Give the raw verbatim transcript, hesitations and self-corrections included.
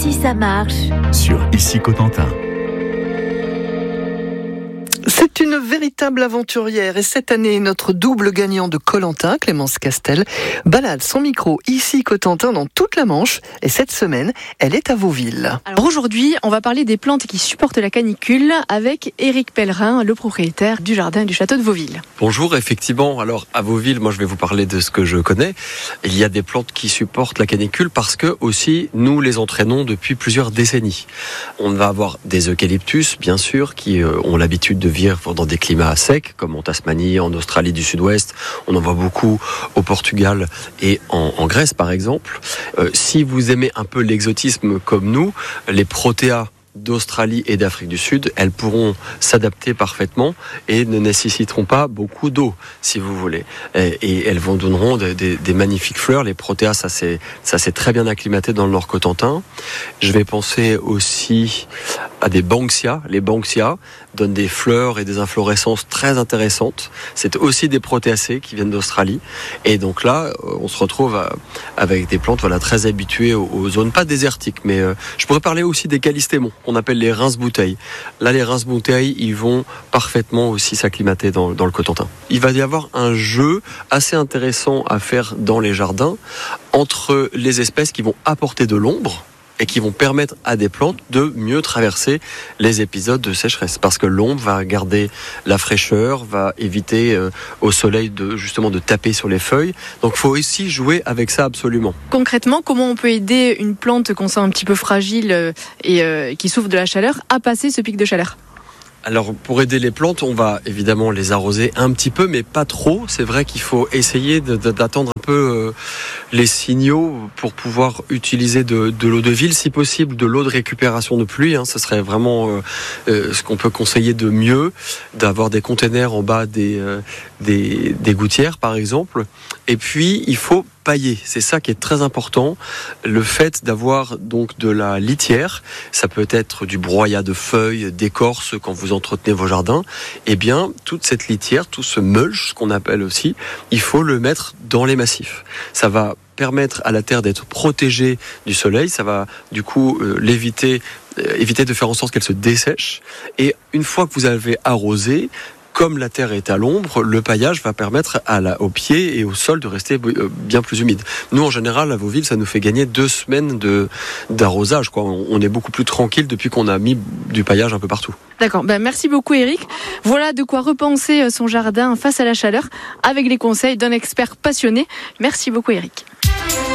si ça marche sur Ici Cotentin. C'est une véritable aventurière et cette année, notre double gagnant de Koh-Lanta, Clémence Castel, balade son micro ici Cotentin dans toute la Manche et cette semaine, elle est à Vauville. Alors aujourd'hui, on va parler des plantes qui supportent la canicule avec Éric Pellerin, le propriétaire du jardin du château de Vauville. Bonjour, effectivement, alors à Vauville, moi je vais vous parler de ce que je connais. Il y a des plantes qui supportent la canicule parce que aussi nous les entraînons depuis plusieurs décennies. On va avoir des eucalyptus, bien sûr, qui euh, ont l'habitude de vivre dans des climats secs, comme en Tasmanie, en Australie du Sud-Ouest. On en voit beaucoup au Portugal et en, en Grèce, par exemple. Euh, si vous aimez un peu l'exotisme comme nous, les protéas d'Australie et d'Afrique du Sud, elles pourront s'adapter parfaitement et ne nécessiteront pas beaucoup d'eau, si vous voulez. Et, et elles vous donneront des, des, des magnifiques fleurs. Les protéas, ça c'est ça s'est très bien acclimaté dans le Nord Cotentin. Je vais penser aussi à des banksia. Les banksia donnent des fleurs et des inflorescences très intéressantes. C'est aussi des protéacées qui viennent d'Australie. Et donc là, on se retrouve à, avec des plantes voilà, très habituées aux, aux zones, pas désertiques, mais euh, je pourrais parler aussi des callistémons, qu'on appelle les rince-bouteilles. Là, les rince-bouteilles, ils vont parfaitement aussi s'acclimater dans, dans le Cotentin. Il va y avoir un jeu assez intéressant à faire dans les jardins entre les espèces qui vont apporter de l'ombre et qui vont permettre à des plantes de mieux traverser les épisodes de sécheresse. Parce que l'ombre va garder la fraîcheur, va éviter euh, au soleil de justement de taper sur les feuilles. Donc il faut aussi jouer avec ça absolument. Concrètement, comment on peut aider une plante qu'on sent un petit peu fragile euh, et euh, qui souffre de la chaleur à passer ce pic de chaleur ? Alors pour aider les plantes, on va évidemment les arroser un petit peu, mais pas trop. C'est vrai qu'il faut essayer de, de, d'attendre un peu euh, les signaux pour pouvoir utiliser de, de l'eau de ville, si possible, de l'eau de récupération de pluie. Hein, ce serait vraiment euh, euh, ce qu'on peut conseiller de mieux, d'avoir des containers en bas des, euh, des, des gouttières, par exemple. Et puis il faut pailler, c'est ça qui est très important. Le fait d'avoir donc de la litière, ça peut être du broyat de feuilles, d'écorce quand vous entretenez vos jardins. Eh bien, toute cette litière, tout ce mulch qu'on appelle aussi, il faut le mettre dans les massifs. Ça va permettre à la terre d'être protégée du soleil, ça va du coup euh, l'éviter, euh, éviter de faire en sorte qu'elle se dessèche. Et une fois que vous avez arrosé, comme la terre est à l'ombre, le paillage va permettre à la, aux pieds et au sol de rester bien plus humide. Nous, en général, à Vauville, ça nous fait gagner deux semaines de, d'arrosage, quoi. On est beaucoup plus tranquille depuis qu'on a mis du paillage un peu partout. D'accord, ben merci beaucoup Éric. Voilà de quoi repenser son jardin face à la chaleur avec les conseils d'un expert passionné. Merci beaucoup Éric.